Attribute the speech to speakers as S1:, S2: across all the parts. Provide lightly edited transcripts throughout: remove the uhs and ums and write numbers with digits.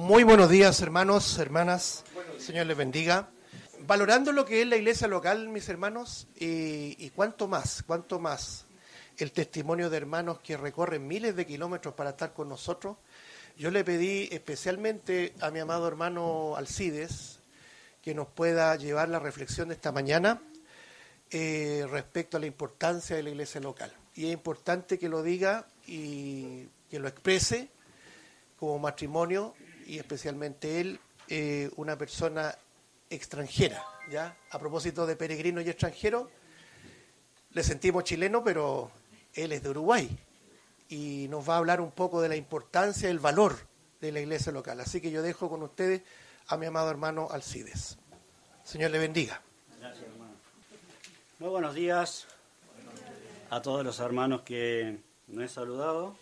S1: Muy buenos días, hermanos, hermanas. Señor les bendiga. Valorando lo que es la iglesia local, mis hermanos, y cuánto más el testimonio de hermanos que recorren miles de kilómetros para estar con nosotros, yo le pedí especialmente a mi amado hermano Alcides que nos pueda llevar la reflexión de esta mañana respecto a la importancia de la iglesia local. Y es importante que lo diga y que lo exprese como matrimonio, y especialmente él, una persona extranjera, ¿ya? A propósito de peregrino y extranjero, le sentimos chileno, pero él es de Uruguay y nos va a hablar un poco de la importancia y el valor de la iglesia local. Así que yo dejo con ustedes a mi amado hermano Alcides. Señor le bendiga.
S2: Gracias, hermano. Muy buenos días a todos los hermanos que nos he saludado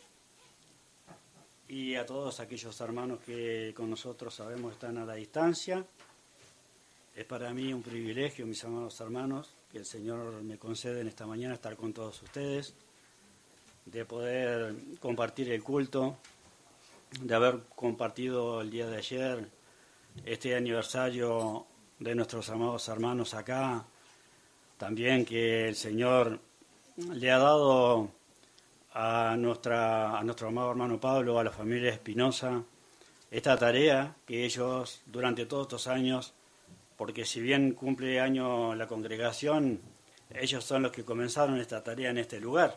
S2: y a todos aquellos hermanos que con nosotros sabemos están a la distancia. Es para mí un privilegio, mis amados hermanos, que el Señor me concede en esta mañana estar con todos ustedes, de poder compartir el culto, de haber compartido el día de ayer este aniversario de nuestros amados hermanos acá, también que el Señor le ha dado a nuestro amado hermano Pablo, a la familia Espinosa, esta tarea que ellos durante todos estos años, porque si bien cumple año la congregación, ellos son los que comenzaron esta tarea en este lugar.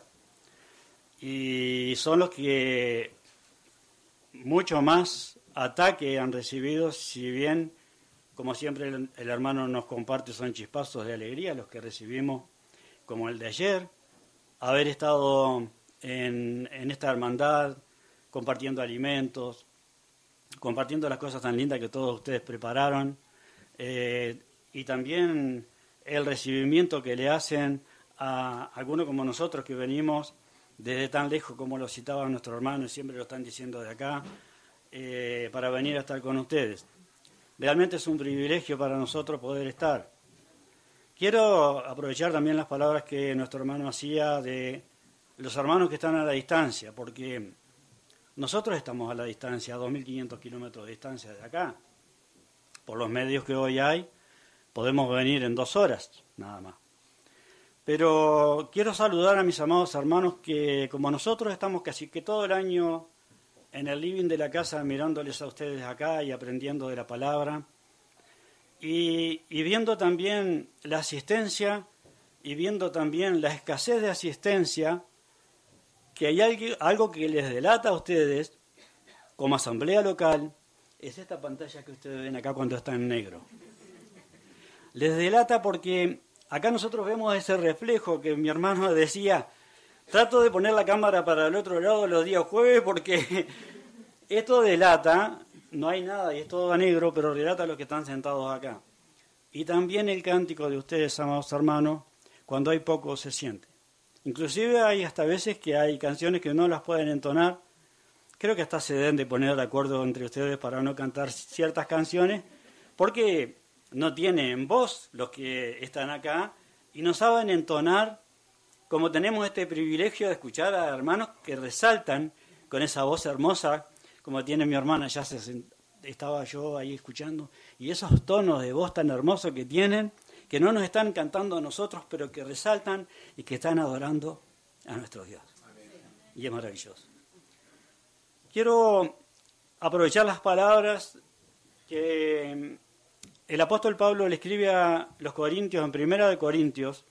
S2: Y son los que mucho más ataque han recibido, si bien, como siempre el hermano nos comparte, son chispazos de alegría los que recibimos, como el de ayer, haber estado en esta hermandad, compartiendo alimentos, compartiendo las cosas tan lindas que todos ustedes prepararon, y también el recibimiento que le hacen a algunos como nosotros que venimos desde tan lejos, como lo citaba nuestro hermano, y siempre lo están diciendo de acá, para venir a estar con ustedes. Realmente es un privilegio para nosotros poder estar. Quiero aprovechar también las palabras que nuestro hermano hacía de los hermanos que están a la distancia, porque nosotros estamos a la distancia, a 2.500 kilómetros de distancia de acá. Por los medios que hoy hay, podemos venir en 2 horas, nada más. Pero quiero saludar a mis amados hermanos que, como nosotros, estamos casi que todo el año en el living de la casa mirándoles a ustedes acá y aprendiendo de la palabra, y viendo también la asistencia y viendo también la escasez de asistencia, que hay algo que les delata a ustedes como asamblea local, es esta pantalla que ustedes ven acá cuando está en negro. Les delata porque acá nosotros vemos ese reflejo que mi hermano decía, trato de poner la cámara para el otro lado los días jueves porque esto delata, no hay nada y es todo a negro, pero relata a los que están sentados acá. Y también el cántico de ustedes, amados hermanos, cuando hay poco se siente. Inclusive hay hasta veces que hay canciones que no las pueden entonar. Creo que hasta se deben de poner de acuerdo entre ustedes para no cantar ciertas canciones, porque no tienen voz los que están acá y no saben entonar, como tenemos este privilegio de escuchar a hermanos que resaltan con esa voz hermosa, como tiene mi hermana, ya estaba yo ahí escuchando, y esos tonos de voz tan hermosos que tienen, que no nos están cantando a nosotros, pero que resaltan y que están adorando a nuestro Dios. Y es maravilloso. Quiero aprovechar las palabras que el apóstol Pablo le escribe a los Corintios, en 1 Corintios,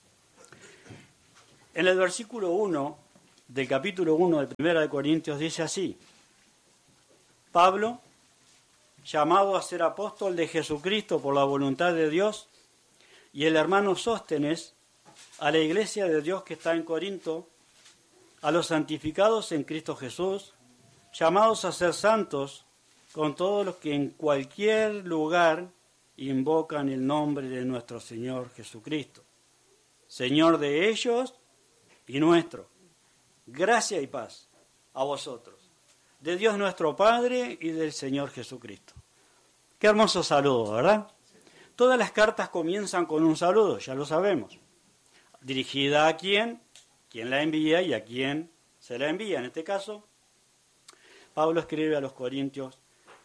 S2: en el versículo 1 del capítulo 1 de 1 Corintios, dice así: Pablo, llamado a ser apóstol de Jesucristo por la voluntad de Dios, y el hermano Sóstenes, a la iglesia de Dios que está en Corinto, a los santificados en Cristo Jesús, llamados a ser santos, con todos los que en cualquier lugar invocan el nombre de nuestro Señor Jesucristo, Señor de ellos y nuestro. Gracia y paz a vosotros, de Dios nuestro Padre y del Señor Jesucristo. Qué hermoso saludo, ¿verdad? Todas las cartas comienzan con un saludo, ya lo sabemos. Dirigida a quién la envía y a quién se la envía. En este caso, Pablo escribe a los Corintios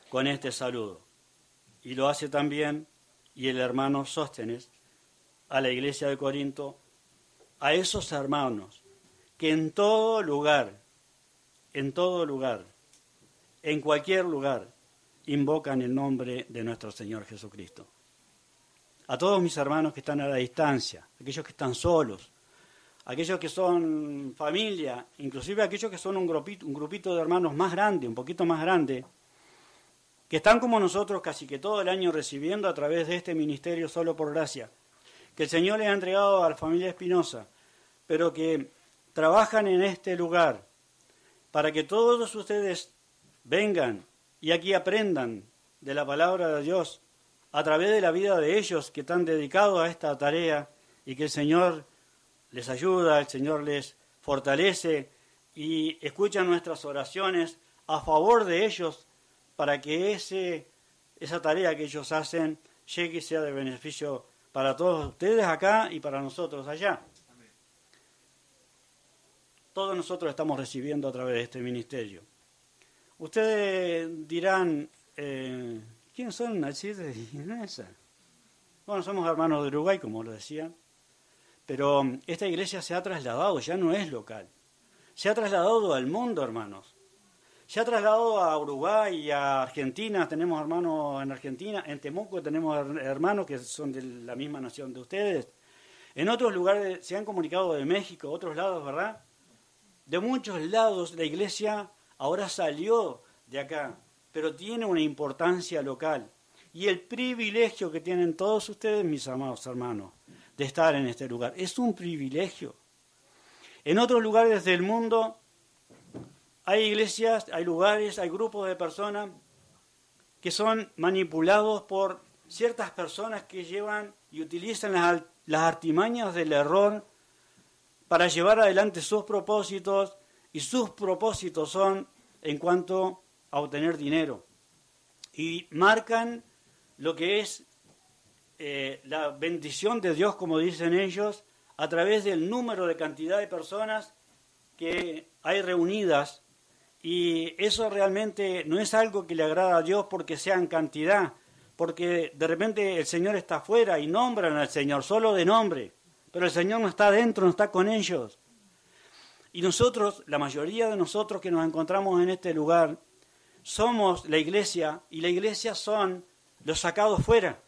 S2: con este saludo. Y lo hace también, y el hermano Sóstenes, a la iglesia de Corinto, a esos hermanos que en todo lugar, en cualquier lugar, invocan el nombre de nuestro Señor Jesucristo. A todos mis hermanos que están a la distancia, aquellos que están solos, aquellos que son familia, inclusive aquellos que son un grupito de hermanos más grande, un poquito más grande, que están como nosotros casi que todo el año recibiendo a través de este ministerio solo por gracia, que el Señor les ha entregado a la familia Espinosa, pero que trabajan en este lugar para que todos ustedes vengan y aquí aprendan de la palabra de Dios a través de la vida de ellos que están dedicados a esta tarea, y que el Señor les ayuda, el Señor les fortalece y escucha nuestras oraciones a favor de ellos para que esa tarea que ellos hacen llegue y sea de beneficio para todos ustedes acá y para nosotros allá. Amén. Todos nosotros estamos recibiendo a través de este ministerio. Ustedes dirán, ¿quiénes son Alcides y Inesa? Bueno, somos hermanos de Uruguay, como lo decían, pero esta iglesia se ha trasladado, ya no es local. Se ha trasladado al mundo, hermanos. Se ha trasladado a Uruguay y a Argentina, tenemos hermanos en Argentina, en Temuco tenemos hermanos que son de la misma nación de ustedes. En otros lugares se han comunicado de México, otros lados, ¿verdad? De muchos lados la iglesia ahora salió de acá, pero tiene una importancia local. Y el privilegio que tienen todos ustedes, mis amados hermanos, de estar en este lugar, es un privilegio. En otros lugares del mundo hay iglesias, hay lugares, hay grupos de personas que son manipulados por ciertas personas que llevan y utilizan las artimañas del error para llevar adelante sus propósitos, y sus propósitos son en cuanto a obtener dinero. Y marcan lo que es la bendición de Dios, como dicen ellos, a través del número de cantidad de personas que hay reunidas. Y eso realmente no es algo que le agrada a Dios porque sea en cantidad, porque de repente el Señor está afuera y nombran al Señor solo de nombre, pero el Señor no está dentro, no está con ellos. Y nosotros, la mayoría de nosotros que nos encontramos en este lugar, somos la iglesia, y la iglesia son los sacados fuera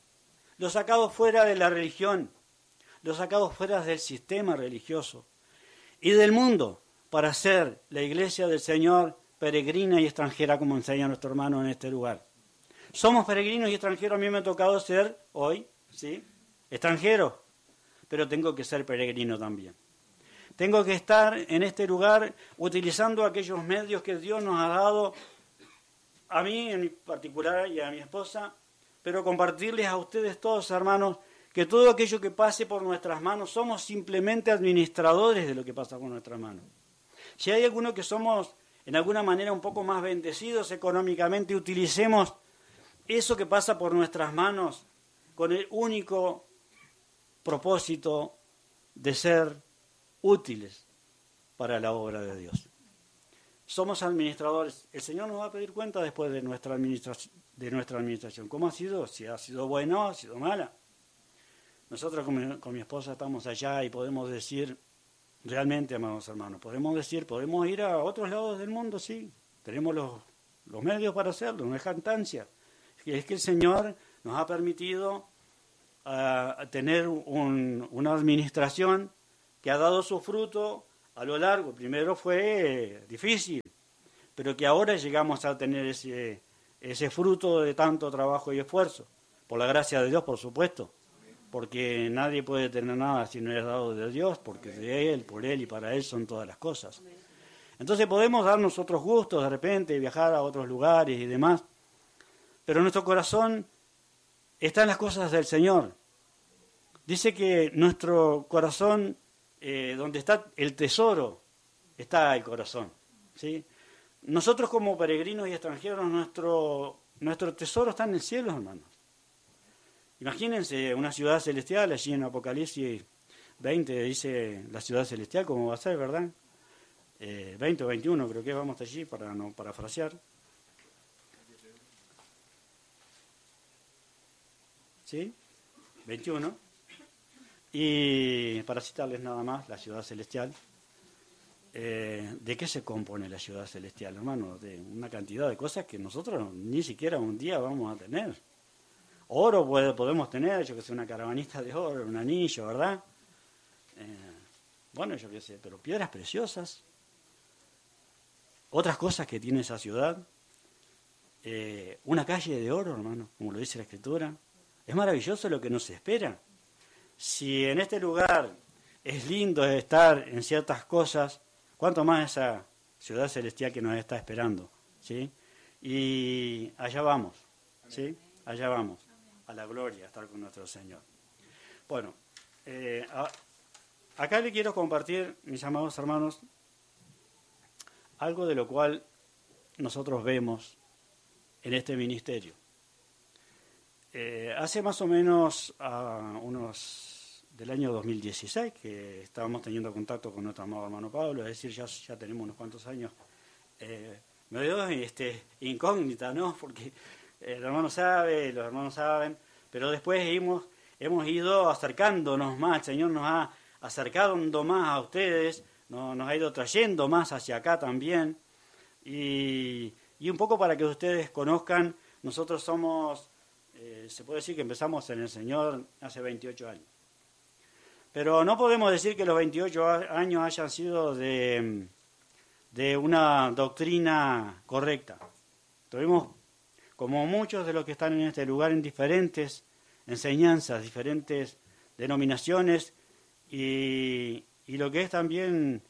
S2: de la religión, los sacados fuera del sistema religioso y del mundo, para ser la iglesia del Señor peregrina y extranjera, como enseña nuestro hermano en este lugar. Somos peregrinos y extranjeros. A mí me ha tocado ser hoy, ¿sí?, extranjero, pero tengo que ser peregrino también. Tengo que estar en este lugar utilizando aquellos medios que Dios nos ha dado, a mí en particular y a mi esposa, pero compartirles a ustedes todos, hermanos, que todo aquello que pase por nuestras manos, somos simplemente administradores de lo que pasa con nuestras manos. Si hay alguno que somos en alguna manera un poco más bendecidos económicamente, utilicemos eso que pasa por nuestras manos con el único propósito de ser útiles para la obra de Dios. Somos administradores. El Señor nos va a pedir cuenta después de nuestra administración. ¿Cómo ha sido? Si ha sido buena o ha sido mala. Nosotros con mi esposa estamos allá y podemos decir, realmente, amados hermanos, podemos ir a otros lados del mundo, sí. Tenemos los medios para hacerlo, no es jactancia. Es que el Señor nos ha permitido tener una administración que ha dado su fruto a lo largo. Primero fue difícil, pero que ahora llegamos a tener ese fruto de tanto trabajo y esfuerzo. Por la gracia de Dios, por supuesto, porque nadie puede tener nada si no es dado de Dios, porque de Él, por Él y para Él son todas las cosas. Entonces podemos darnos otros gustos de repente, viajar a otros lugares y demás, pero nuestro corazón está en las cosas del Señor. Dice que nuestro corazón, donde está el tesoro, está el corazón, ¿sí? Nosotros como peregrinos y extranjeros, nuestro tesoro está en el cielo, hermanos. Imagínense una ciudad celestial, allí en Apocalipsis 20 dice la ciudad celestial, ¿cómo va a ser, verdad? 20 o 21 creo que vamos allí, para no parafrasear. ¿sí? 21. Y para citarles nada más, la ciudad celestial. ¿De qué se compone la ciudad celestial, hermano? De una cantidad de cosas que nosotros ni siquiera un día vamos a tener. Oro podemos tener, yo que sé, una caravanita de oro, un anillo, ¿verdad? Bueno, yo qué sé, pero piedras preciosas. Otras cosas que tiene esa ciudad. Una calle de oro, hermano, como lo dice la Escritura. Es maravilloso lo que nos espera. Si en este lugar es lindo estar en ciertas cosas, ¿cuánto más esa ciudad celestial que nos está esperando? ¿Sí? Y allá vamos, ¿sí? Allá vamos, a la gloria, a estar con nuestro Señor. Bueno, acá le quiero compartir, mis amados hermanos, algo de lo cual nosotros vemos en este ministerio. Hace más o menos del año 2016 que estábamos teniendo contacto con nuestro amado hermano Pablo, es decir, ya tenemos unos cuantos años. Me dio incógnita, ¿no? Porque el hermano sabe, los hermanos saben, pero después hemos ido acercándonos más, el Señor nos ha acercado más a ustedes, nos ha ido trayendo más hacia acá también, y un poco para que ustedes conozcan, nosotros somos, se puede decir que empezamos en el Señor hace 28 años. Pero no podemos decir que los 28 años hayan sido de una doctrina correcta. Tuvimos, como muchos de los que están en este lugar, en diferentes enseñanzas, diferentes denominaciones, y lo que es también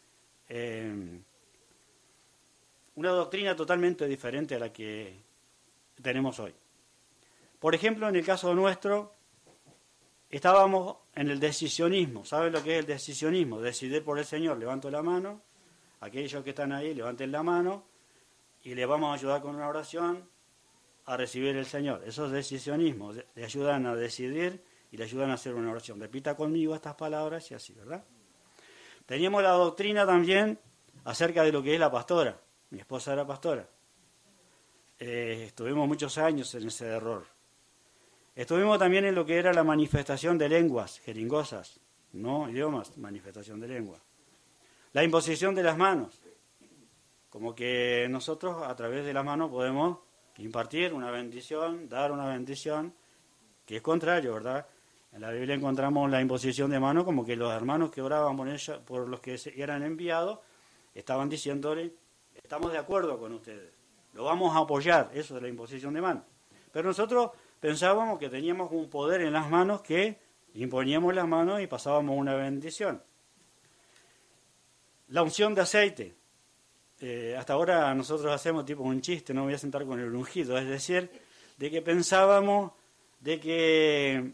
S2: una doctrina totalmente diferente a la que tenemos hoy. Por ejemplo, en el caso nuestro, estábamos en el decisionismo. ¿Saben lo que es el decisionismo? Decidir por el Señor. Levanto la mano. Aquellos que están ahí, levanten la mano y le vamos a ayudar con una oración a recibir el Señor. Eso es decisionismo. Le ayudan a decidir y le ayudan a hacer una oración. Repita conmigo estas palabras y así, ¿verdad? Teníamos la doctrina también acerca de lo que es la pastora. Mi esposa era pastora. Estuvimos muchos años en ese error. Estuvimos también en lo que era la manifestación de lenguas, jeringosas, no idiomas, manifestación de lengua. La imposición de las manos, como que nosotros a través de las manos podemos impartir una bendición, dar una bendición, que es contrario, ¿verdad? En la Biblia encontramos la imposición de manos como que los hermanos que oraban por los que eran enviados, estaban diciéndole, estamos de acuerdo con ustedes, lo vamos a apoyar, eso es la imposición de manos. Pero nosotros pensábamos que teníamos un poder en las manos que imponíamos las manos y pasábamos una bendición. La unción de aceite. Hasta ahora nosotros hacemos tipo un chiste, no voy a sentar con el ungido, es decir, de que pensábamos de que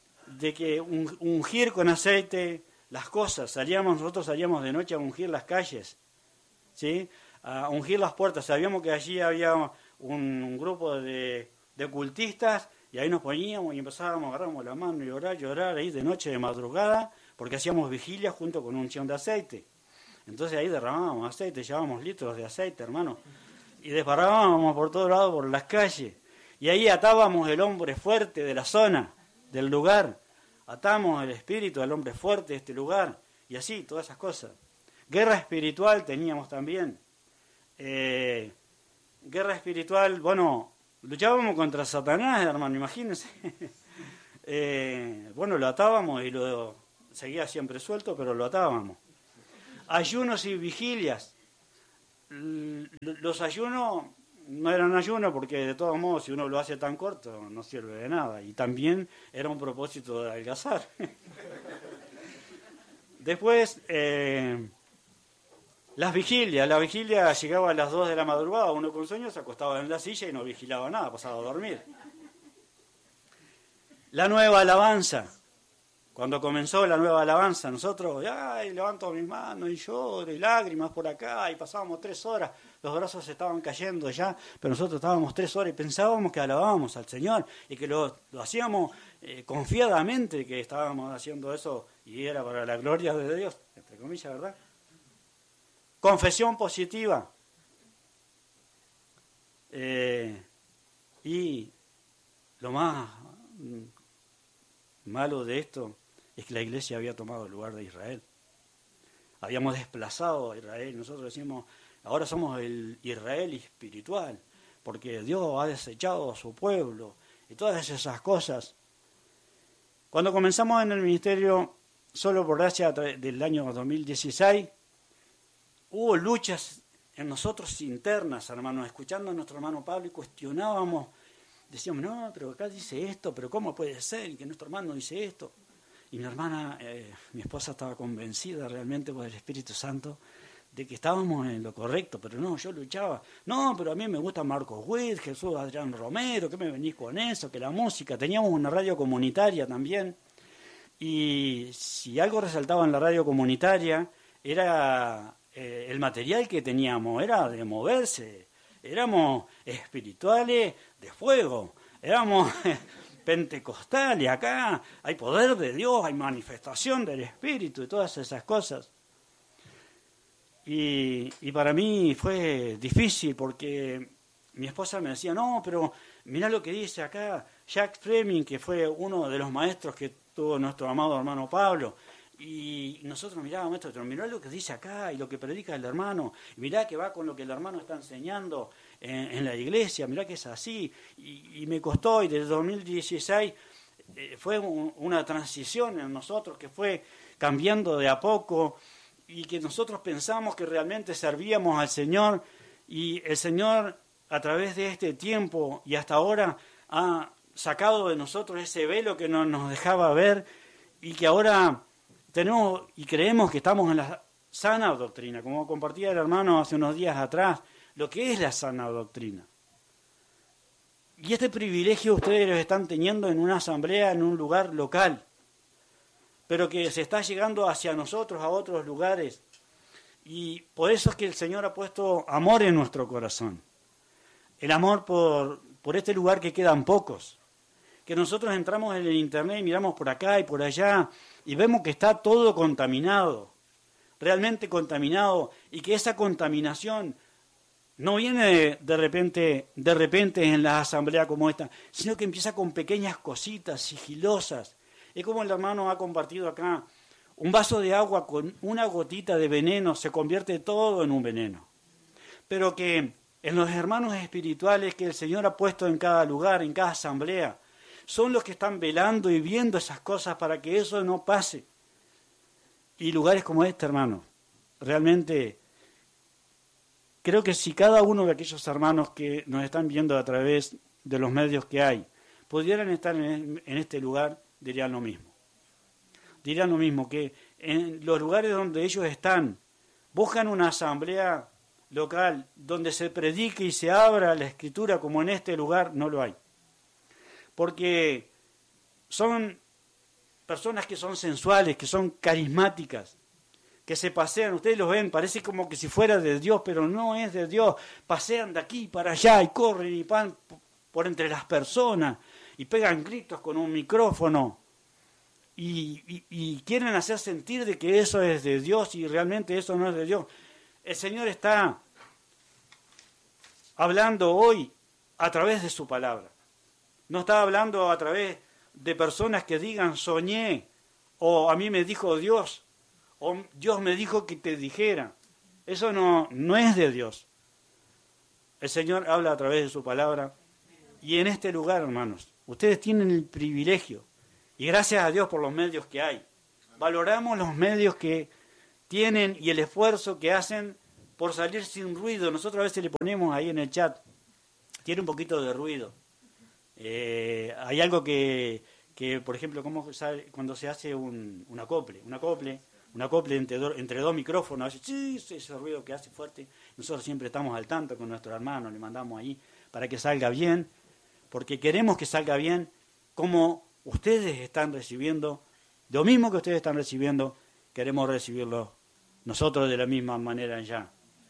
S2: ungir con aceite las cosas. Nosotros salíamos de noche a ungir las calles, ¿sí? A ungir las puertas. Sabíamos que allí había un grupo de cultistas y ahí nos poníamos y empezábamos, agarramos la mano y llorar ahí de noche, de madrugada, porque hacíamos vigilia junto con unción de aceite. Entonces ahí derramábamos aceite, llevábamos litros de aceite, hermano, y desparrábamos por todos lados, por las calles, y ahí atábamos el hombre fuerte de la zona, del lugar, atamos el espíritu al hombre fuerte de este lugar, y así, todas esas cosas. Guerra espiritual teníamos también. Guerra espiritual, bueno, luchábamos contra Satanás, hermano, imagínense. Bueno, lo atábamos y lo seguía siempre suelto, pero lo atábamos. Ayunos y vigilias. Los ayunos no eran ayunos porque de todos modos si uno lo hace tan corto no sirve de nada. Y también era un propósito de adelgazar. Después, las vigilias. La vigilia llegaba a las 2 de la madrugada, uno con sueño se acostaba en la silla y no vigilaba nada, pasaba a dormir. La nueva alabanza. Cuando comenzó la nueva alabanza, nosotros, levanto mis manos y lloro, y lágrimas por acá, y pasábamos 3 horas, los brazos estaban cayendo ya, pero nosotros estábamos 3 horas y pensábamos que alabábamos al Señor, y que lo hacíamos confiadamente, que estábamos haciendo eso, y era para la gloria de Dios, entre comillas, ¿verdad? Confesión positiva. Y lo más malo de esto es que la iglesia había tomado el lugar de Israel. Habíamos desplazado a Israel. Nosotros decimos, ahora somos el Israel espiritual, porque Dios ha desechado a su pueblo y todas esas cosas. Cuando comenzamos en el ministerio, solo por gracia del año 2016, hubo luchas en nosotros internas, hermanos, escuchando a nuestro hermano Pablo y cuestionábamos, decíamos, no, pero acá dice esto, pero ¿cómo puede ser que nuestro hermano dice esto? Y mi hermana, mi esposa estaba convencida realmente por el Espíritu Santo de que estábamos en lo correcto, pero no, yo luchaba. No, pero a mí me gusta Marcos Witt, Jesús Adrián Romero, ¿qué me venís con eso? Que la música, teníamos una radio comunitaria también, y si algo resaltaba en la radio comunitaria era el material que teníamos, era de moverse, éramos espirituales de fuego, éramos pentecostales, acá hay poder de Dios, hay manifestación del Espíritu y todas esas cosas. Y para mí fue difícil porque mi esposa me decía, no, pero mirá lo que dice acá Jack Fleming, que fue uno de los maestros que tuvo nuestro amado hermano Pablo. Y nosotros mirábamos esto, pero mirá lo que dice acá y lo que predica el hermano, y mirá que va con lo que el hermano está enseñando en la iglesia, mirá que es así. Y me costó, y desde 2016 fue una transición en nosotros que fue cambiando de a poco, y que nosotros pensamos que realmente servíamos al Señor, y el Señor a través de este tiempo y hasta ahora ha sacado de nosotros ese velo que no nos dejaba ver, y que ahora tenemos y creemos que estamos en la sana doctrina, como compartía el hermano hace unos días atrás, lo que es la sana doctrina. Y este privilegio ustedes lo están teniendo en una asamblea, en un lugar local, pero que se está llegando hacia nosotros a otros lugares. Y por eso es que el Señor ha puesto amor en nuestro corazón. El amor por este lugar que quedan pocos. Que nosotros entramos en el internet y miramos por acá y por allá y vemos que está todo contaminado, realmente contaminado, y que esa contaminación no viene de repente en la asamblea como esta, sino que empieza con pequeñas cositas sigilosas. Es como el hermano ha compartido acá, un vaso de agua con una gotita de veneno se convierte todo en un veneno. Pero que en los hermanos espirituales que el Señor ha puesto en cada lugar, en cada asamblea, son los que están velando y viendo esas cosas para que eso no pase. Y lugares como este, hermano, realmente creo que si cada uno de aquellos hermanos que nos están viendo a través de los medios que hay, pudieran estar en este lugar, dirían lo mismo. Dirían lo mismo, que en los lugares donde ellos están, buscan una asamblea local donde se predique y se abra la Escritura como en este lugar, no lo hay. Porque son personas que son sensuales, que son carismáticas, que se pasean, ustedes los ven, parece como que si fuera de Dios, pero no es de Dios. Pasean de aquí para allá y corren y van por entre las personas y pegan gritos con un micrófono y quieren hacer sentir de que eso es de Dios y realmente eso no es de Dios. El Señor está hablando hoy a través de su palabra. No está hablando a través de personas que digan soñé, o a mí me dijo Dios, o Dios me dijo que te dijera. Eso no es de Dios. El Señor habla a través de su palabra. Y en este lugar, hermanos, ustedes tienen el privilegio, y gracias a Dios por los medios que hay. Valoramos los medios que tienen y el esfuerzo que hacen por salir sin ruido. Nosotros a veces le ponemos ahí en el chat, tiene un poquito de ruido. Hay algo que por ejemplo, cuando se hace un acople entre dos micrófonos, sí, ese ruido que hace fuerte. Nosotros siempre estamos al tanto con nuestro hermano, le mandamos ahí para que salga bien, porque queremos que salga bien como ustedes están recibiendo, lo mismo que ustedes están recibiendo, queremos recibirlo nosotros de la misma manera ya.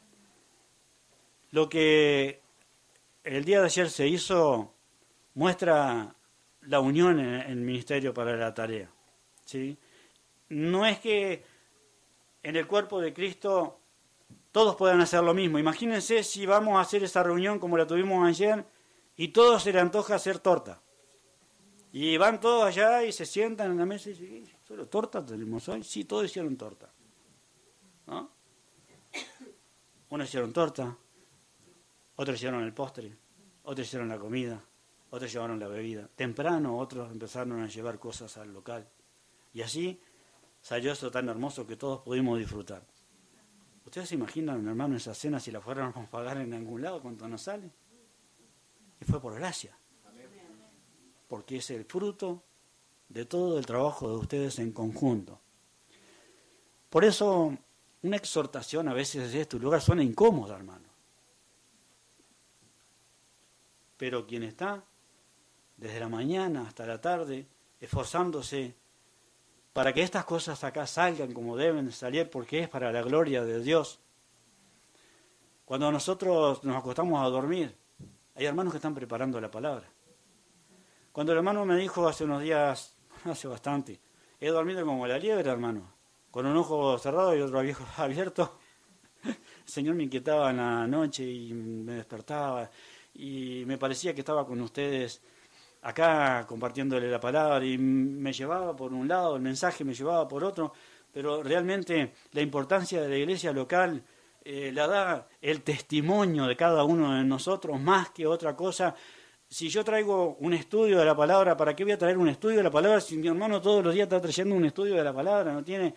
S2: Lo que el día de ayer se hizo muestra la unión en el ministerio para la tarea, ¿sí? No es que en el cuerpo de Cristo todos puedan hacer lo mismo. Imagínense si vamos a hacer esa reunión como la tuvimos ayer y todos se le antoja hacer torta. Y van todos allá y se sientan en la mesa y dicen, ¿solo torta tenemos hoy? Sí, todos hicieron torta. ¿No? Unos hicieron torta, otros hicieron el postre, otros hicieron la comida, otros llevaron la bebida. Temprano otros empezaron a llevar cosas al local. Y así salió eso tan hermoso que todos pudimos disfrutar. ¿Ustedes se imaginan, hermano, esa cena si la fuéramos a pagar en algún lado cuánto nos sale? Y fue por gracia. Porque es el fruto de todo el trabajo de ustedes en conjunto. Por eso, una exhortación a veces de este lugar suena incómoda, hermano. Pero quien está desde la mañana hasta la tarde esforzándose para que estas cosas acá salgan como deben salir, porque es para la gloria de Dios. Cuando nosotros nos acostamos a dormir, hay hermanos que están preparando la palabra. Cuando el hermano me dijo hace unos días, hace bastante, he dormido como la liebre, hermano, con un ojo cerrado y otro abierto. El Señor me inquietaba en la noche y me despertaba y me parecía que estaba con ustedes acá compartiéndole la palabra y me llevaba por un lado, el mensaje me llevaba por otro, pero realmente la importancia de la iglesia local la da el testimonio de cada uno de nosotros más que otra cosa. Si yo traigo un estudio de la palabra, ¿para qué voy a traer un estudio de la palabra si mi hermano todos los días está trayendo un estudio de la palabra?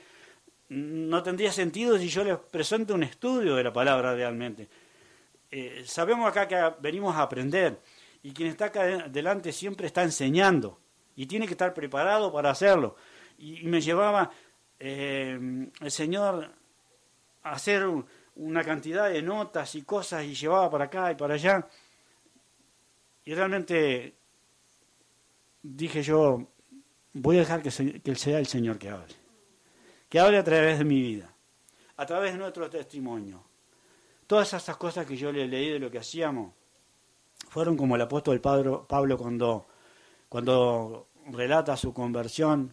S2: No tendría sentido si yo les presento un estudio de la palabra realmente. Sabemos acá que venimos a aprender y quien está acá delante siempre está enseñando y tiene que estar preparado para hacerlo. Y me llevaba el Señor a hacer una cantidad de notas y cosas y llevaba para acá y para allá. Y realmente dije yo, voy a dejar que sea el Señor que hable a través de mi vida, a través de nuestro testimonio. Todas esas cosas que yo le leí de lo que hacíamos fueron como el apóstol Pablo cuando relata su conversión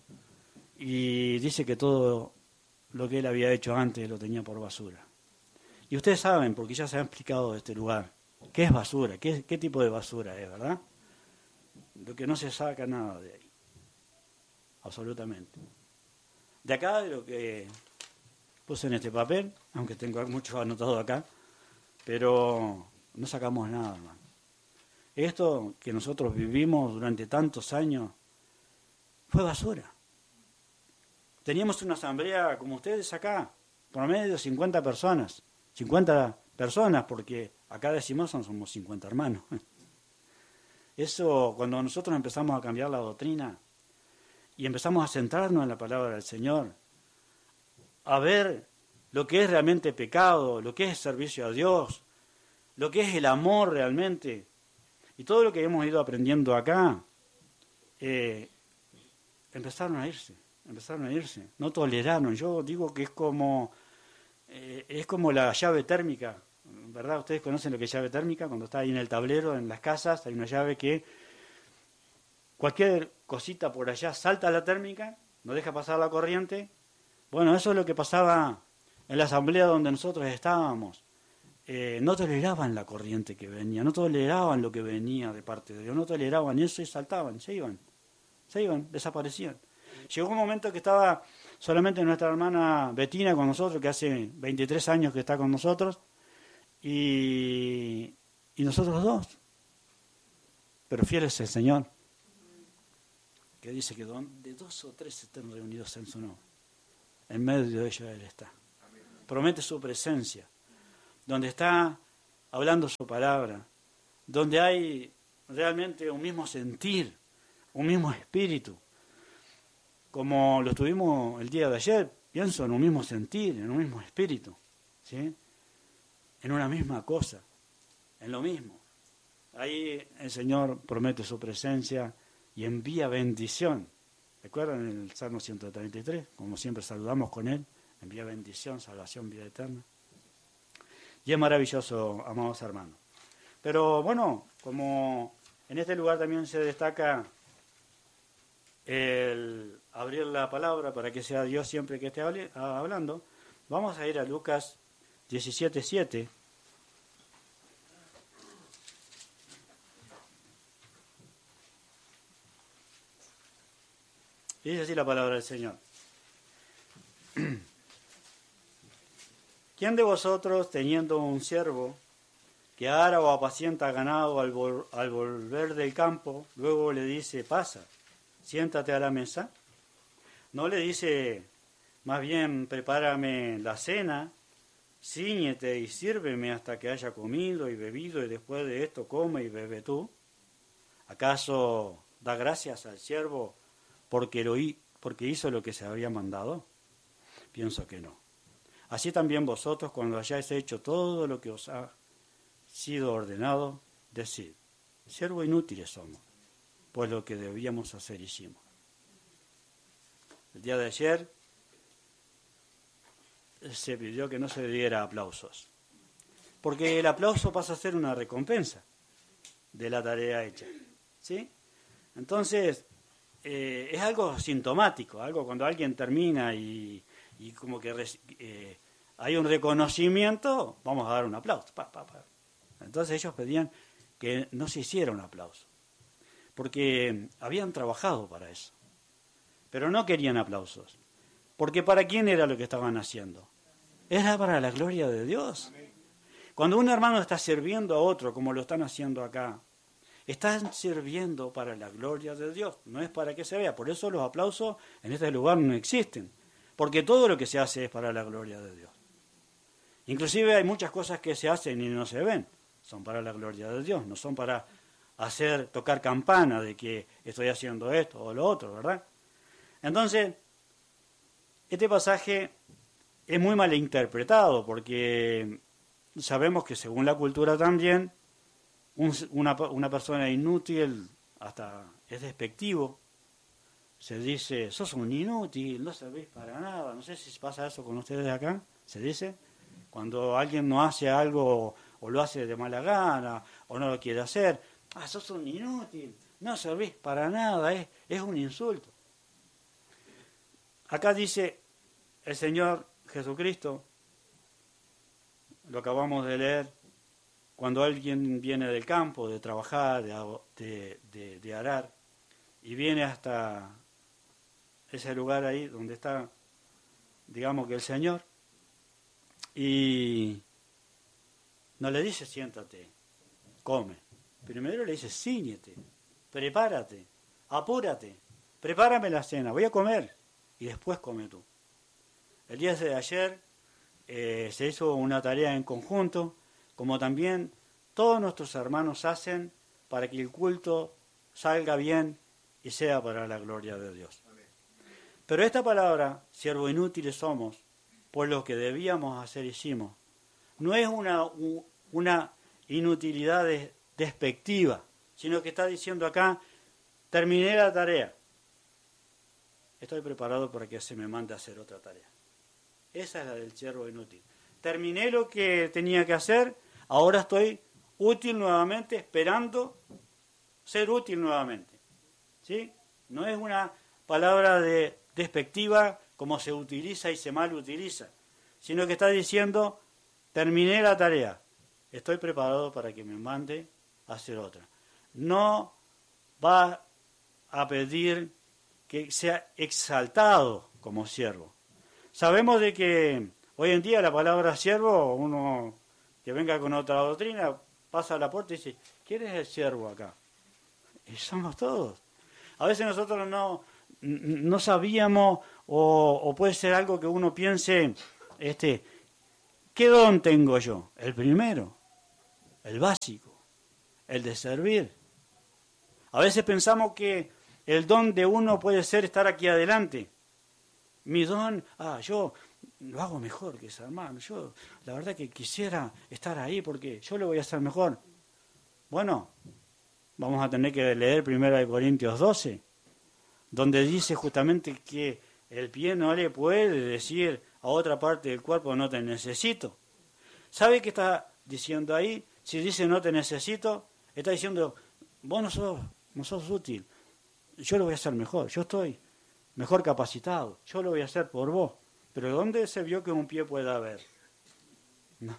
S2: y dice que todo lo que él había hecho antes lo tenía por basura. Y ustedes saben, porque ya se ha explicado de este lugar, ¿qué es basura? ¿Qué tipo de basura es, verdad? Lo que no se saca nada de ahí. Absolutamente. De acá, de lo que puse en este papel, aunque tengo mucho anotado acá, pero no sacamos nada, hermano. Esto que nosotros vivimos durante tantos años fue basura. Teníamos una asamblea como ustedes acá, promedio 50 personas. 50 personas, porque acá decimos somos 50 hermanos. Eso, cuando nosotros empezamos a cambiar la doctrina y empezamos a centrarnos en la palabra del Señor, a ver lo que es realmente pecado, lo que es servicio a Dios, lo que es el amor realmente, y todo lo que hemos ido aprendiendo acá, empezaron a irse, no toleraron. Yo digo que es como la llave térmica, ¿verdad? Ustedes conocen lo que es llave térmica, cuando está ahí en el tablero, en las casas, hay una llave que cualquier cosita por allá salta a la térmica, no deja pasar la corriente. Bueno, eso es lo que pasaba en la asamblea donde nosotros estábamos. No toleraban la corriente que venía, no toleraban lo que venía de parte de Dios, no toleraban eso y saltaban, se iban, desaparecían. Llegó un momento que estaba solamente nuestra hermana Betina con nosotros, que hace 23 años que está con nosotros, y nosotros dos. Pero fiel es el Señor, que dice que de 2 o 3 estén reunidos en su nombre, en medio de ellos Él está. Promete su presencia, donde está hablando su palabra, donde hay realmente un mismo sentir, un mismo espíritu. Como lo estuvimos el día de ayer, pienso en un mismo sentir, en un mismo espíritu, ¿sí? En una misma cosa, en lo mismo. Ahí el Señor promete su presencia y envía bendición. ¿Recuerdan el Salmo 133? Como siempre saludamos con Él, envía bendición, salvación, vida eterna. Y es maravilloso, amados hermanos. Pero bueno, como en este lugar también se destaca el abrir la palabra para que sea Dios siempre que esté hablando, vamos a ir a Lucas 17:7. Y dice así la palabra del Señor. ¿Quién de vosotros, teniendo un siervo que ara o apacienta ganado al volver del campo, luego le dice, pasa, siéntate a la mesa? ¿No le dice, más bien, prepárame la cena, cíñete y sírveme hasta que haya comido y bebido, y después de esto come y bebe tú? ¿Acaso da gracias al siervo porque hizo lo que se había mandado? Pienso que no. Así también vosotros, cuando hayáis hecho todo lo que os ha sido ordenado, decid, siervos inútiles somos, pues lo que debíamos hacer hicimos. El día de ayer se pidió que no se diera aplausos, porque el aplauso pasa a ser una recompensa de la tarea hecha, ¿sí? Entonces, es algo sintomático, algo cuando alguien termina y como que hay un reconocimiento, vamos a dar un aplauso. Entonces ellos pedían que no se hiciera un aplauso, porque habían trabajado para eso, pero no querían aplausos, porque ¿para quién era lo que estaban haciendo? Era para la gloria de Dios. Cuando un hermano está sirviendo a otro, como lo están haciendo acá, están sirviendo para la gloria de Dios, no es para que se vea. Por eso los aplausos en este lugar no existen, porque todo lo que se hace es para la gloria de Dios. Inclusive hay muchas cosas que se hacen y no se ven, son para la gloria de Dios, no son para tocar campana de que estoy haciendo esto o lo otro, ¿verdad? Entonces, este pasaje es muy mal interpretado, porque sabemos que según la cultura también, una persona inútil hasta es despectivo. Se dice, sos un inútil, no servís para nada. No sé si pasa eso con ustedes acá, se dice. Cuando alguien no hace algo o lo hace de mala gana o no lo quiere hacer, sos un inútil, no servís para nada, es un insulto. Acá dice el Señor Jesucristo, lo acabamos de leer, cuando alguien viene del campo, de trabajar, de arar, y viene hasta ese lugar ahí donde está, digamos que el Señor, y no le dice siéntate, come. Primero le dice cíñete, prepárate, apúrate, prepárame la cena, voy a comer, y después come tú. El día de ayer se hizo una tarea en conjunto, como también todos nuestros hermanos hacen para que el culto salga bien y sea para la gloria de Dios. Pero esta palabra, siervos inútiles somos, pues lo que debíamos hacer hicimos, no es una inutilidad despectiva, sino que está diciendo acá, terminé la tarea, estoy preparado para que se me mande a hacer otra tarea. Esa es la del siervo inútil. Terminé lo que tenía que hacer, ahora estoy útil nuevamente, esperando ser útil nuevamente. ¿Sí? No es una palabra despectiva como se utiliza y se mal utiliza, sino que está diciendo, terminé la tarea, estoy preparado para que me mande a hacer otra. No va a pedir que sea exaltado como siervo. Sabemos de que hoy en día la palabra siervo, uno que venga con otra doctrina, pasa a la puerta y dice, ¿quién es el siervo acá? Y somos todos. A veces nosotros no sabíamos, o puede ser algo que uno piense, ¿qué don tengo yo? El primero, el básico, el de servir. A veces pensamos que el don de uno puede ser estar aquí adelante. Mi don, yo lo hago mejor que ese hermano. Yo, la verdad que quisiera estar ahí porque yo lo voy a hacer mejor. Bueno, vamos a tener que leer 1 Corintios 12, donde dice justamente que el pie no le puede decir a otra parte del cuerpo no te necesito. ¿Sabe qué está diciendo ahí? Si dice no te necesito, está diciendo vos no sos útil. Yo lo voy a hacer mejor, yo estoy mejor capacitado, yo lo voy a hacer por vos. Pero ¿dónde se vio que un pie pueda ver? No.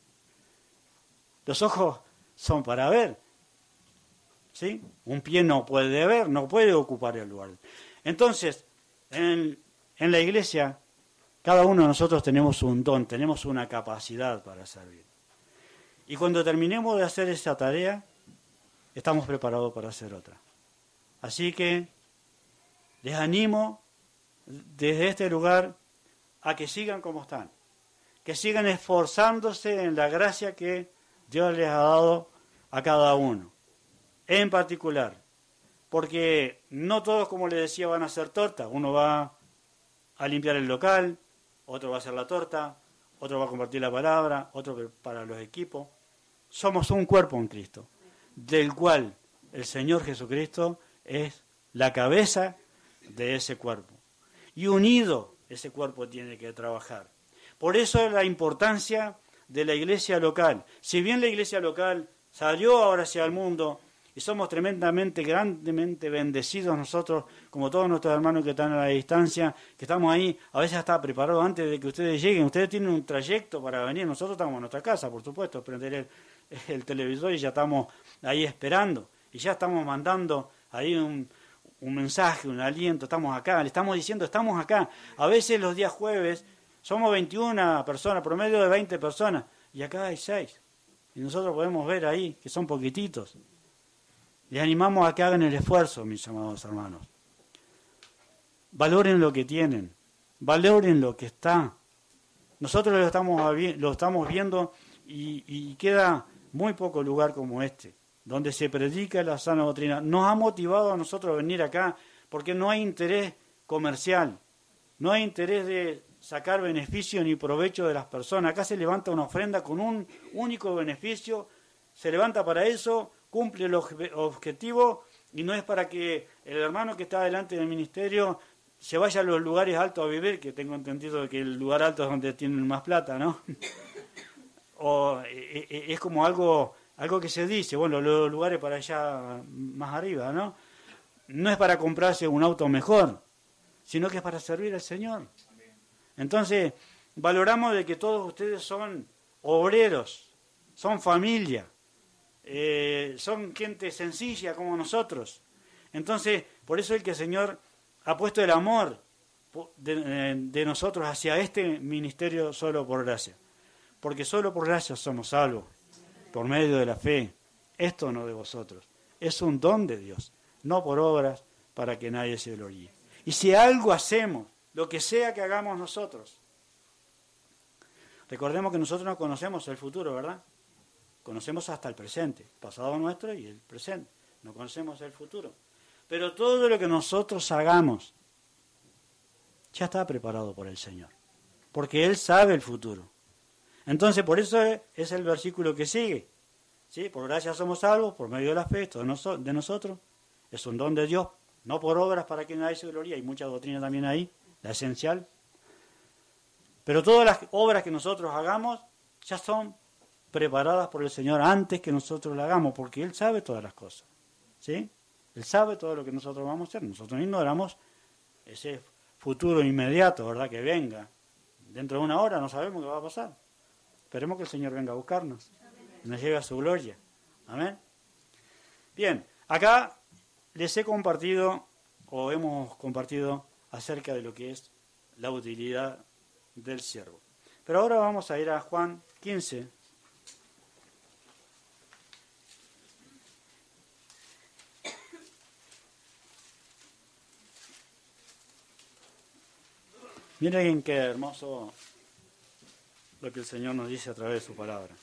S2: Los ojos son para ver, ¿sí? Un pie no puede ver, no puede ocupar el lugar. Entonces, En la iglesia, cada uno de nosotros tenemos un don, tenemos una capacidad para servir. Y cuando terminemos de hacer esa tarea, estamos preparados para hacer otra. Así que les animo desde este lugar a que sigan como están, que sigan esforzándose en la gracia que Dios les ha dado a cada uno, en particular, porque no todos, como les decía, van a hacer torta. Uno va a limpiar el local, otro va a hacer la torta, otro va a compartir la palabra, otro para los equipos. Somos un cuerpo en Cristo, del cual el Señor Jesucristo es la cabeza de ese cuerpo. Y unido ese cuerpo tiene que trabajar. Por eso la importancia de la iglesia local. Si bien la iglesia local salió ahora hacia el mundo y somos tremendamente, grandemente bendecidos nosotros, como todos nuestros hermanos que están a la distancia, que estamos ahí, a veces está preparado antes de que ustedes lleguen. Ustedes tienen un trayecto para venir, nosotros estamos en nuestra casa, por supuesto, prender el televisor y ya estamos ahí esperando. Y ya estamos mandando ahí un mensaje, un aliento, estamos acá, le estamos diciendo, estamos acá. A veces los días jueves somos 21 personas, promedio de 20 personas, y acá hay 6. Y nosotros podemos ver ahí que son poquititos. Les animamos a que hagan el esfuerzo, mis amados hermanos. Valoren lo que tienen, valoren lo que está. Nosotros lo estamos viendo y queda muy poco lugar como este, donde se predica la sana doctrina. Nos ha motivado a nosotros a venir acá porque no hay interés comercial, no hay interés de sacar beneficio ni provecho de las personas. Acá se levanta una ofrenda con un único beneficio, se levanta para eso, cumple el objetivo, y no es para que el hermano que está delante del ministerio se vaya a los lugares altos a vivir, que tengo entendido que el lugar alto es donde tienen más plata, ¿no? O es como algo que se dice, bueno, los lugares para allá más arriba, ¿no? No es para comprarse un auto mejor, sino que es para servir al Señor. Entonces, valoramos de que todos ustedes son obreros, son familia, son gente sencilla como nosotros. Entonces, por eso es que el Señor ha puesto el amor de nosotros hacia este ministerio solo por gracia. Porque solo por gracia somos salvos, por medio de la fe. Esto no de vosotros, es un don de Dios, no por obras para que nadie se gloríe. Y si algo hacemos, lo que sea que hagamos nosotros, recordemos que nosotros no conocemos el futuro, ¿verdad? Conocemos hasta el presente, pasado nuestro y el presente. No conocemos el futuro. Pero todo lo que nosotros hagamos ya está preparado por el Señor, porque Él sabe el futuro. Entonces, por eso es el versículo que sigue. ¿Sí? Por gracia somos salvos, por medio de la fe, esto de nosotros. Es un don de Dios, no por obras para que nadie se gloríe. Hay mucha doctrina también ahí, la esencial. Pero todas las obras que nosotros hagamos ya son preparadas por el Señor antes que nosotros las hagamos, porque Él sabe todas las cosas. ¿Sí? Él sabe todo lo que nosotros vamos a hacer. Nosotros ignoramos ese futuro inmediato, ¿verdad? Que venga. Dentro de una hora no sabemos qué va a pasar. Esperemos que el Señor venga a buscarnos y nos lleve a su gloria. Amén. Bien, acá les he compartido, o hemos compartido, acerca de lo que es la utilidad del siervo. Pero ahora vamos a ir a Juan 15. Miren qué hermoso lo que el Señor nos dice a través de su palabra.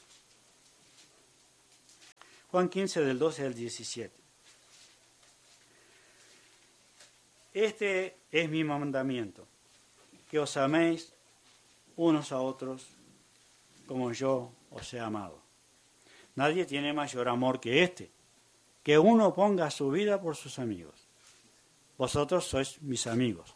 S2: Juan 15, del 12 al 17. Este es mi mandamiento, que os améis unos a otros como yo os he amado. Nadie tiene mayor amor que este, que uno ponga su vida por sus amigos. Vosotros sois mis amigos.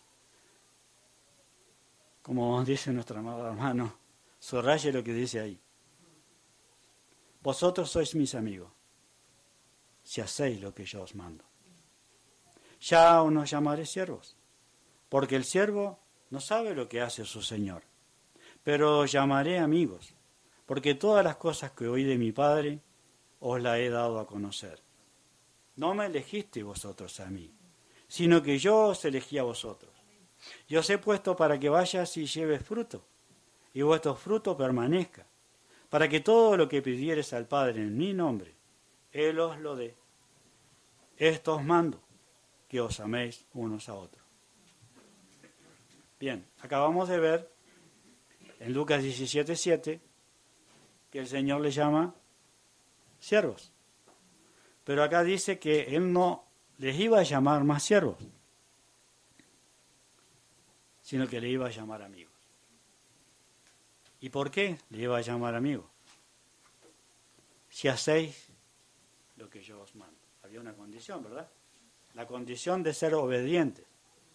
S2: Como dice nuestro amado hermano, subraye lo que dice ahí. Vosotros sois mis amigos, si hacéis lo que yo os mando. Ya os no llamaré siervos, porque el siervo no sabe lo que hace su Señor, pero os llamaré amigos, porque todas las cosas que oí de mi Padre os las he dado a conocer. No me elegisteis vosotros a mí, sino que yo os elegí a vosotros, Yo os he puesto para que vayas y lleves fruto, y vuestro fruto permanezca, para que todo lo que pidieres al Padre en mi nombre, Él os lo dé. Esto os mando, que os améis unos a otros. Bien, acabamos de ver en Lucas 17:7 que el Señor les llama siervos. Pero acá dice que Él no les iba a llamar más siervos, sino que le iba a llamar amigos. ¿Y por qué le iba a llamar amigos? Si hacéis lo que yo os mando. Había una condición, ¿verdad? La condición de ser obedientes.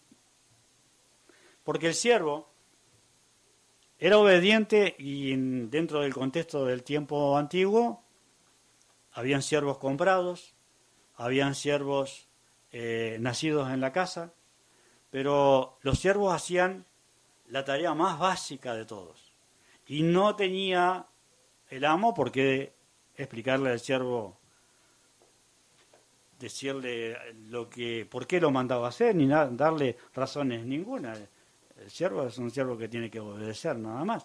S2: Porque el siervo era obediente y dentro del contexto del tiempo antiguo habían siervos comprados, habían siervos nacidos en la casa, pero los siervos hacían la tarea más básica de todos. Y no tenía el amo por qué explicarle al siervo, decirle por qué lo mandaba a hacer, ni darle razones ninguna. El siervo es un siervo que tiene que obedecer, nada más.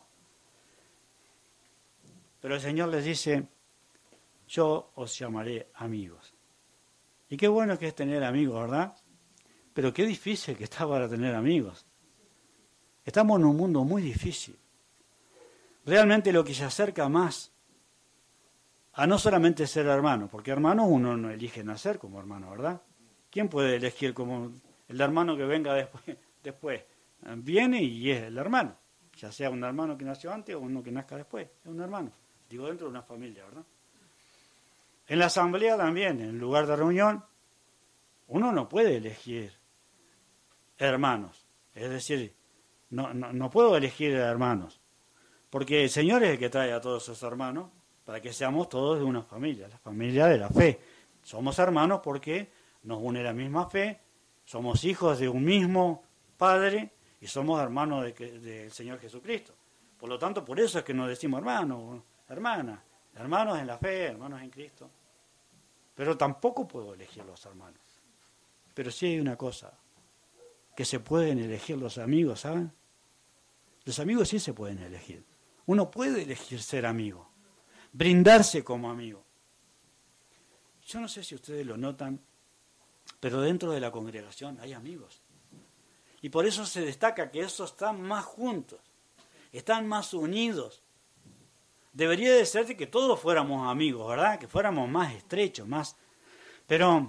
S2: Pero el Señor les dice, yo os llamaré amigos. Y qué bueno que es tener amigos, ¿verdad? Pero qué difícil que está para tener amigos. Estamos en un mundo muy difícil. Realmente lo que se acerca más a no solamente ser hermano, porque hermano uno no elige nacer como hermano, ¿verdad? ¿Quién puede elegir como el hermano que venga después? Viene y es el hermano, ya sea un hermano que nació antes o uno que nazca después, es un hermano, digo dentro de una familia, ¿verdad? En la asamblea también, en el lugar de reunión, uno no puede elegir hermanos, es decir, no puedo elegir hermanos, porque el Señor es el que trae a todos sus hermanos para que seamos todos de una familia, la familia de la fe. Somos hermanos porque nos une la misma fe, somos hijos de un mismo Padre y somos hermanos del Señor Jesucristo. Por lo tanto, por eso es que nos decimos hermanos, hermanas, hermanos en la fe, hermanos en Cristo. Pero tampoco puedo elegir los hermanos. Pero sí hay una cosa, que se pueden elegir los amigos, ¿saben? Los amigos sí se pueden elegir. Uno puede elegir ser amigo, brindarse como amigo. Yo no sé si ustedes lo notan, pero dentro de la congregación hay amigos. Y por eso se destaca que esos están más juntos, están más unidos. Debería de ser que todos fuéramos amigos, ¿verdad? Que fuéramos más estrechos, más... Pero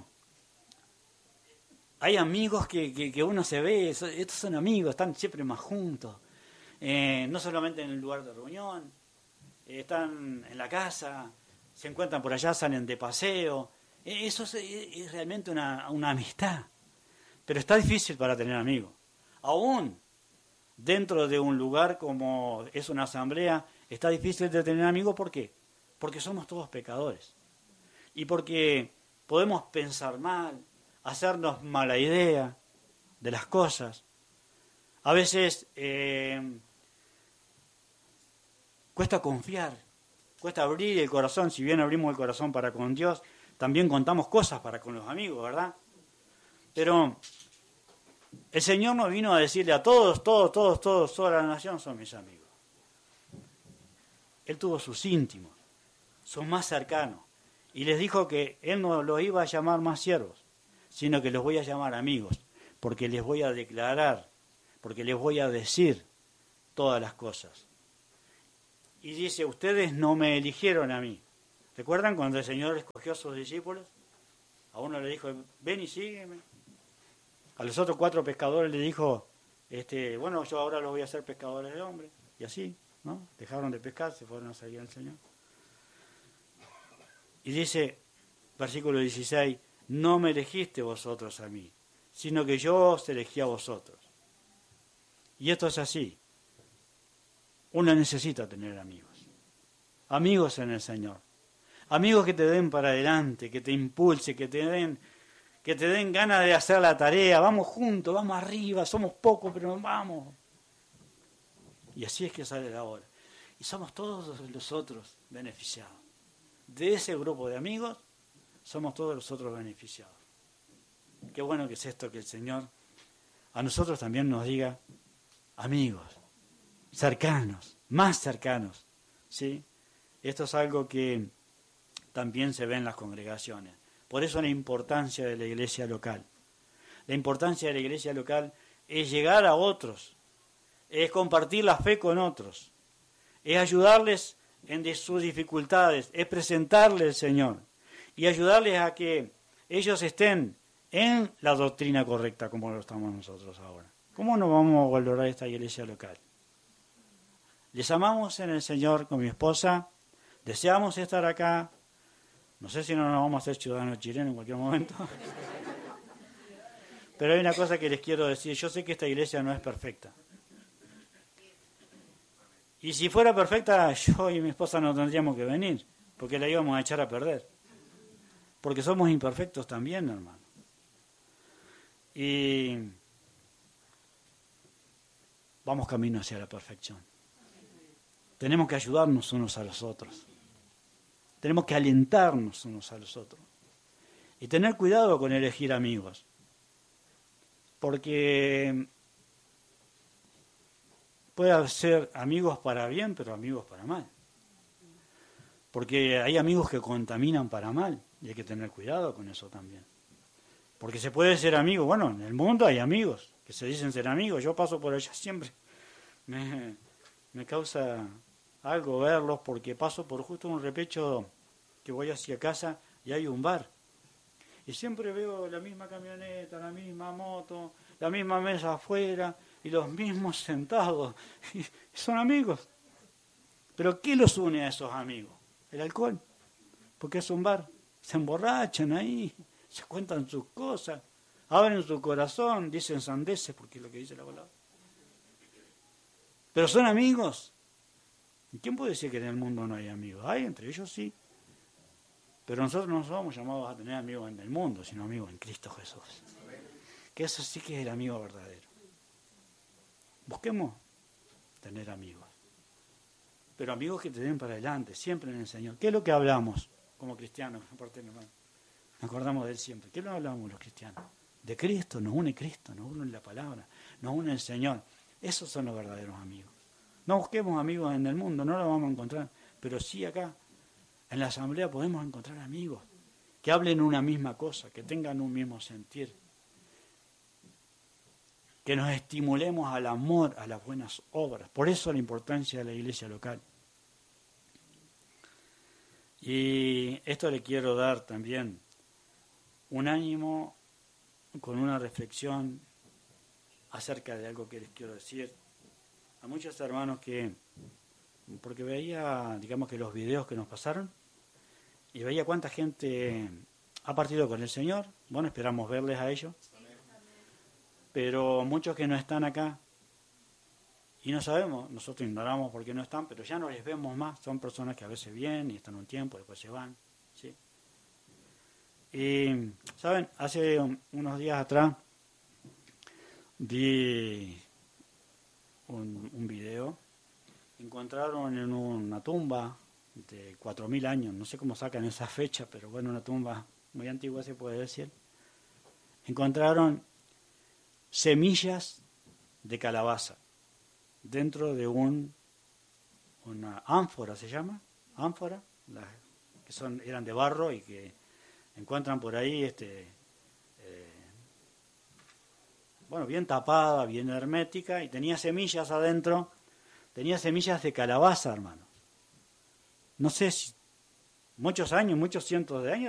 S2: hay amigos que uno se ve, estos son amigos, están siempre más juntos. No solamente en el lugar de reunión, están en la casa, se encuentran por allá, salen de paseo. Eso es realmente una amistad. Pero está difícil para tener amigos. Aún dentro de un lugar como es una asamblea, está difícil de tener amigos. ¿Por qué? Porque somos todos pecadores. Y porque podemos pensar mal, hacernos mala idea de las cosas. A veces cuesta confiar, cuesta abrir el corazón. Si bien abrimos el corazón para con Dios, también contamos cosas para con los amigos, ¿verdad? Pero el Señor no vino a decirle a todos, toda la nación son mis amigos. Él tuvo sus íntimos, sus más cercanos, y les dijo que Él no los iba a llamar más siervos, sino que los voy a llamar amigos, porque les voy a declarar, porque les voy a decir todas las cosas. Y dice, ustedes no me eligieron a mí. ¿Recuerdan cuando el Señor escogió a sus discípulos? A uno le dijo, ven y sígueme. A los otros 4 pescadores le dijo, bueno, yo ahora los voy a hacer pescadores de hombres. Y así, ¿no? Dejaron de pescar, se fueron a seguir al Señor. Y dice, versículo 16, no me elegiste vosotros a mí, sino que yo os elegí a vosotros. Y esto es así. Uno necesita tener amigos. Amigos en el Señor. Amigos que te den para adelante, que te impulse, que te den ganas de hacer la tarea. Vamos juntos, vamos arriba, somos pocos, pero vamos. Y así es que sale la hora. Y somos todos los otros beneficiados. De ese grupo de amigos, somos todos los otros beneficiados. Qué bueno que es esto que el Señor a nosotros también nos diga amigos, cercanos, más cercanos, ¿sí? Esto es algo que también se ve en las congregaciones. Por eso la importancia de la iglesia local. La importancia de la iglesia local es llegar a otros, es compartir la fe con otros, es ayudarles en sus dificultades, es presentarles al Señor y ayudarles a que ellos estén en la doctrina correcta como lo estamos nosotros ahora. ¿Cómo no vamos a valorar esta iglesia local? Les amamos en el Señor con mi esposa, deseamos estar acá, no sé si no nos vamos a hacer ciudadanos chilenos en cualquier momento, pero hay una cosa que les quiero decir, yo sé que esta iglesia no es perfecta. Y si fuera perfecta, yo y mi esposa no tendríamos que venir, porque la íbamos a echar a perder. Porque somos imperfectos también, hermano. Y vamos camino hacia la perfección. Tenemos que ayudarnos unos a los otros. Tenemos que alentarnos unos a los otros. Y tener cuidado con elegir amigos. Porque puede ser amigos para bien, pero amigos para mal. Porque hay amigos que contaminan para mal, y hay que tener cuidado con eso también. Porque se puede ser amigo, bueno, en el mundo hay amigos que se dicen ser amigos, yo paso por allá siempre, me causa algo verlos, porque paso por justo un repecho que voy hacia casa y hay un bar. Y siempre veo la misma camioneta, la misma moto, la misma mesa afuera, y los mismos sentados, y son amigos. ¿Pero qué los une a esos amigos? El alcohol, porque es un bar, se emborrachan ahí, se cuentan sus cosas, abren su corazón, dicen sandeces, porque es lo que dice la palabra. Pero son amigos. ¿Y quién puede decir que en el mundo no hay amigos? Hay, entre ellos sí. Pero nosotros no somos llamados a tener amigos en el mundo, sino amigos en Cristo Jesús. Que eso sí que es el amigo verdadero. Busquemos tener amigos. Pero amigos que te den para adelante, siempre en el Señor. ¿Qué es lo que hablamos como cristianos? Aparte, hermano, nos acordamos de Él siempre. ¿Qué es lo que hablamos los cristianos? De Cristo, nos une Cristo, nos une la palabra, nos une el Señor. Esos son los verdaderos amigos. No busquemos amigos en el mundo, no los vamos a encontrar. Pero sí acá, en la asamblea podemos encontrar amigos que hablen una misma cosa, que tengan un mismo sentir. Que nos estimulemos al amor, a las buenas obras. Por eso la importancia de la iglesia local. Y esto le quiero dar también un ánimo con una reflexión acerca de algo que les quiero decir a muchos hermanos porque veía, digamos que los videos que nos pasaron, y veía cuánta gente ha partido con el Señor. Bueno, esperamos verles a ellos. Pero muchos que no están acá, y no sabemos, nosotros ignoramos por qué no están, pero ya no les vemos más. Son personas que a veces vienen y están un tiempo, después se van. ¿Sí? Y, ¿saben? Hace unos días atrás vi un video. Encontraron en una tumba de 4.000 años, no sé cómo sacan esa fecha, pero bueno, una tumba muy antigua se puede decir. Encontraron semillas de calabaza dentro de una ánfora, se llama, ánfora, que eran de barro y que encuentran por ahí, bien tapada, bien hermética, y tenía semillas adentro, tenía semillas de calabaza, hermano. No sé si muchos años, muchos cientos de años,